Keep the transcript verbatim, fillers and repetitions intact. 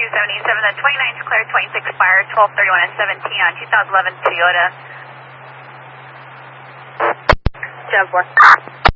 seventy-seven, then twenty-nine is clear, twenty-six expired, twelve thirty-one and seventeen on two thousand eleven Toyota. Job four.